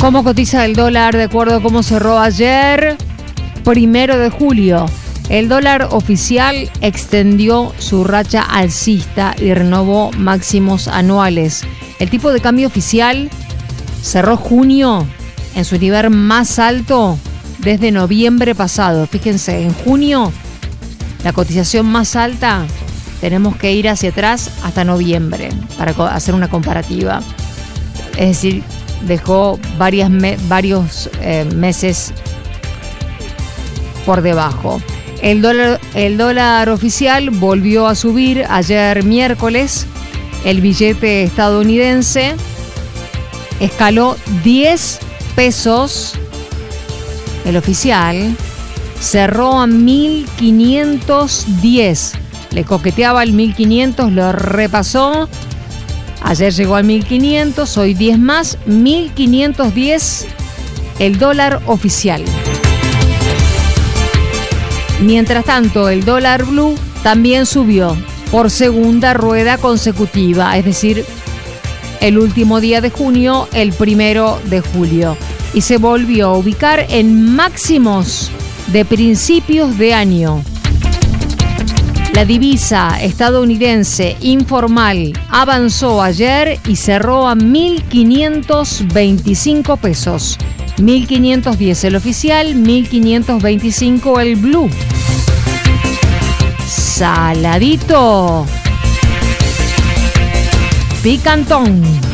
¿Cómo cotiza el dólar de acuerdo a cómo cerró ayer? 1 de julio. El dólar oficial extendió su racha alcista y renovó máximos anuales. El tipo de cambio oficial cerró junio en su nivel más alto desde noviembre pasado. Fíjense, en junio la cotización más alta, tenemos que ir hacia atrás hasta noviembre para hacer una comparativa. Es decir, dejó varios meses por debajo. El dólar oficial volvió a subir ayer miércoles. El billete estadounidense escaló 10 pesos. El oficial cerró a 1.510. Le coqueteaba el 1.500, lo repasó. Ayer llegó al 1.500, hoy 10 más, 1.510 el dólar oficial. Mientras tanto, el dólar blue también subió por segunda rueda consecutiva, es decir, el último día de junio, el 1 de julio, y se volvió a ubicar en máximos de principios de año. La divisa estadounidense informal avanzó ayer y cerró a 1.525 pesos. 1.510 el oficial, 1.525 el blue. Saladito. Picantón.